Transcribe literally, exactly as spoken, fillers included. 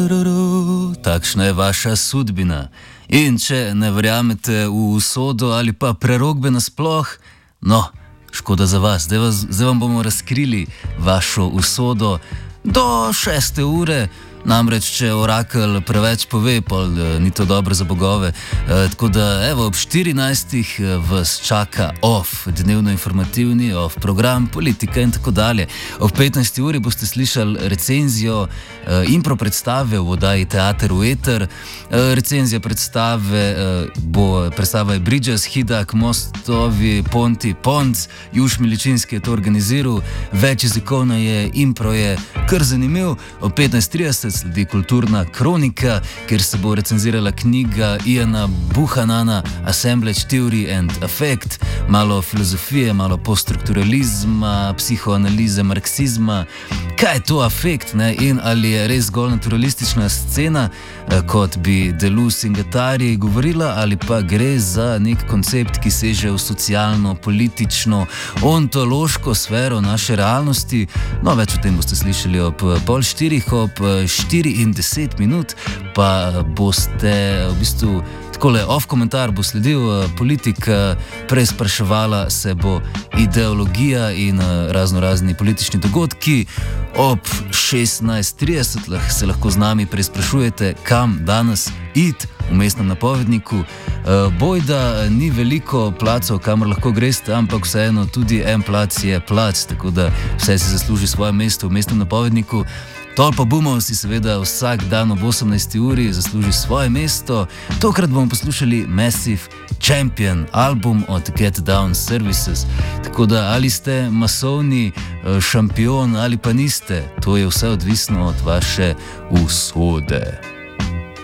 Takšna je vaša sudbina. In če ne verjamete v usodo ali pa prerokbe nasploh, no, škoda za vas. Zdaj, vas, zdaj vam bomo razkrili vašo usodo do šeste ure. Namreč, če orakelj preveč pove, pa ni to dobro za bogove. E, tako da, evo, ob štirinajstih vas čaka off, dnevno informativni off program, politika in tako dalje. Ob petnajsti uri boste slišali recenzijo e, impro predstave v oddaji Teater v eter. E, recenzija predstave e, bo predstava je Bridges, Hidak, Mostovi, Ponti, Ponc, Juš Miličinski je to organiziral. Več jezikovna je, impro je kar zanimiv. Ob petnajst trideset sledi kulturna kronika, kjer se bo recenzirala knjiga Iana Buchanana Assemblage Theory and Affect, malo filozofije, malo poststrukturalizma, psihoanalize, marksizma. Kaj je to afekt, ne? In ali je res zgolj naturalistična scena, kot bi Deleuze in Guattari govorila, ali pa gre za nek koncept, ki seže v socialno, politično, ontološko sfero naše realnosti. No, več o tem boste slišali ob pol štirih, ob štiri in deset minut, pa boste v bistvu takole off komentar bo sledil, politika, preizpraševala se bo ideologija in razno razni politični dogodki. Ob šestnajst trideset se lahko z nami preizprašujete, kam danes iti v mestnem napovedniku. Bojda ni veliko placov, kamor lahko greste, ampak vseeno tudi en plac je plac, tako da vse si zasluži svoje mesto v mestnem napovedniku. Tol pa bomo si seveda vsak dan ob osemnajsti uri zasluži svoje mesto. Tokrat bomo poslušali Massive Champion, album od Get Down Services. Tako da ali ste masovni šampion ali pa niste, to je vse odvisno od vaše usode.